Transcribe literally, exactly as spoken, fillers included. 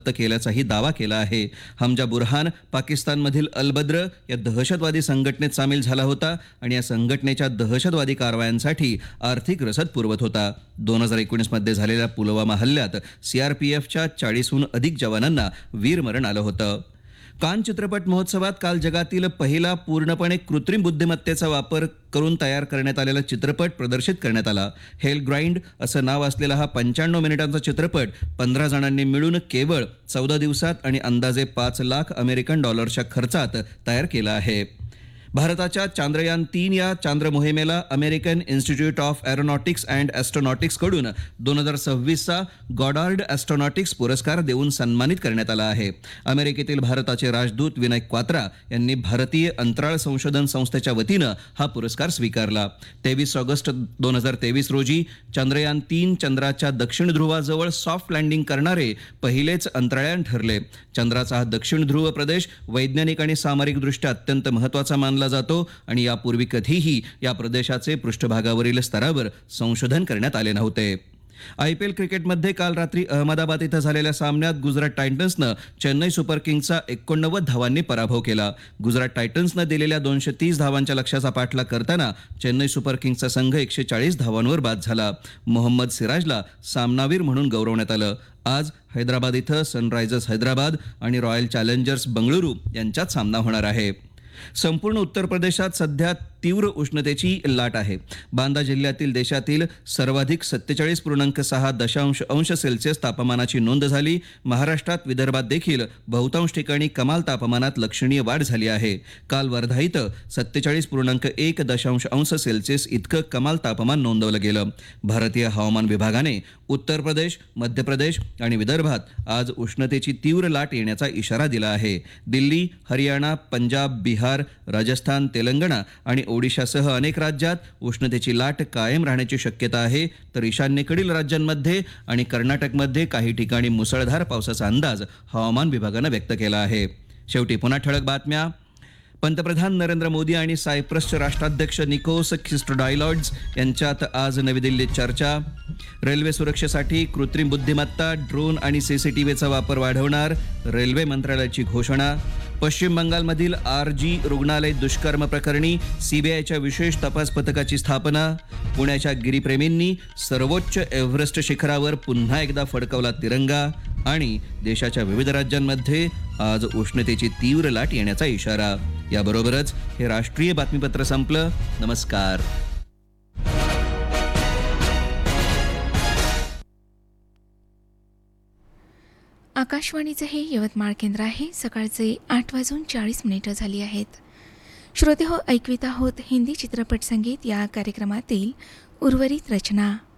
केल्याचाही दावा केला आहे. हमजा बुरहान पाकिस्तानमधील अल-बद्र या दहशतवादी संघटनेत सामील झाला होता आणि या संघटनेच्या दहशतवादी कारवायांसाठी आर्थिक रसद पुरवत होता. दोन हजार एकोणीस मध्ये झालेल्या पुलवामा हल्ल्यात सीआरपीएफच्या चाळीसहून अधिक जवानांना वीरमरण आलं होतं. कान चित्रपट महोत्सवात काल जगातील पहिला पूर्णपणे कृत्रिम बुद्धिमत्तेचा वापर करून तयार करण्यात आलेला चित्रपट प्रदर्शित करण्यात आला. हेल ग्राइंड असं नाव असलेला हा पंच्याण्णव मिनिटांचा चित्रपट पंधरा जणांनी मिळून केवळ चौदा दिवसात आणि अंदाजे पाच लाख अमेरिकन डॉलर्सच्या खर्चात तयार केला आहे. भारताच्या चांद्रयान तीन या चांद्र मोहिमेला American institute of aeronautics and ॲस्ट्रॉनॉटिक्सकडून दोन हजार सव्वीसचा गॉडार्ड ॲस्ट्रॉनॉटिक्स पुरस्कार देऊन सन्मानित करण्यात आला आहे. अमेरिकेतील भारताचे राजदूत विनय क्वात्रा यांनी भारतीय अंतराळ संशोधन संस्थेच्या वतीनं हा पुरस्कार स्वीकारला. तेवीस ऑगस्ट दोन हजार तेवीस रोजी चांद्रयान तीन चंद्राच्या दक्षिण ध्रुवाजवळ सॉफ्ट लँडिंग करणारे पहिलेच अंतराळयान ठरले. चंद्राचा हा दक्षिण ध्रुव प्रदेश वैज्ञानिक आणि सामरिकदृष्ट्या अत्यंत महत्त्वाचा मानला जातो आणि यापूर्वी कधीही या प्रदेशाचे पृष्ठभागावरील स्तरावर संशोधन करण्यात आले नव्हते. आयपीएल क्रिकेटमध्ये काल रात्री अहमदाबाद इथं झालेल्या सामन्यात गुजरात टायटन्सनं चेन्नई सुपर किंग्सचा एकोणनव्वद धावांनी पराभव केला. गुजरात टायटन्सनं दिलेल्या दोनशे तीस धावांच्या लक्ष्याचा पाठलाग करताना चेन्नई सुपर किंग्सचा संघ एकशे चाळीस धावांवर बाद झाला. मोहम्मद सिराजला सामनावीर म्हणून गौरवण्यात आलं. आज हैदराबाद इथं सनरायझर्स हैदराबाद आणि रॉयल चॅलेंजर्स बंगळुरू यांच्यात सामना होणार आहे. संपूर्ण उत्तर प्रदेशात सध्या तीव्र उष्णतेची लाट आहे. बांदा जिल्ह्यातील देशातील सर्वाधिक सत्तेचाळीस पूर्णांक सहा दशांश अंश सेल्सिअस तापमानाची नोंद झाली. महाराष्ट्रात विदर्भात देखील बहुतांश ठिकाणी कमाल तापमानात लक्षणीय वाढ झाली आहे. काल वर्धा इथं सत्तेचाळीस पूर्णांक एक दशांश अंश सेल्सिअस इतकं कमाल तापमान नोंदवलं गेलं. भारतीय हवामान विभागाने उत्तर प्रदेश, मध्य प्रदेश आणि विदर्भात आज उष्णतेची तीव्र लाट येण्याचा इशारा दिला आहे. दिल्ली, हरियाणा, पंजाब, बिहार, राजस्थान, तेलंगणा आणि ओडिशासह अनेक राज्यात उष्णतेची लाट कायम राहण्याची शक्यता आहे. तर ईशान्येकडील राज्यांमध्ये आणि कर्नाटकमध्ये काही ठिकाणी मुसळधार पावसाचा अंदाज हवामान विभागानं व्यक्त केला आहे. शेवटी पुन्हा ठळक बातम्या. पंतप्रधान नरेंद्र मोदी आणि सायप्रसचे राष्ट्राध्यक्ष निकोस ख्रिस्टोडायलॉइड्स यांच्यात आज नवी दिल्लीत चर्चा. रेल्वे सुरक्षेसाठी कृत्रिम बुद्धिमत्ता, ड्रोन आणि सीसीटीव्हीचा वापर वाढवणार, रेल्वे मंत्रालयाची घोषणा. पश्चिम बंगालमधील आर जी रुग्णालय दुष्कर्म प्रकरणी सीबीआयच्या विशेष तपास पथकाची स्थापना. पुण्याच्या गिरीप्रेमींनी सर्वोच्च एव्हरेस्ट शिखरावर पुन्हा एकदा फडकवला तिरंगा. आणि देशाच्या विविध राज्यांमध्ये आज उष्णतेची तीव्र लाट येण्याचा इशारा. याबरोबरच हे राष्ट्रीय बातमीपत्र संपलं. नमस्कार. आकाशवाणीचं हे यवतमाळ केंद्र आहे. सकाळचे आठ वाजून चाळीस मिनिटं झाली आहेत. श्रोते हो, ऐकवीत आहोत हिंदी चित्रपट संगीत या कार्यक्रमातील उर्वरित रचना.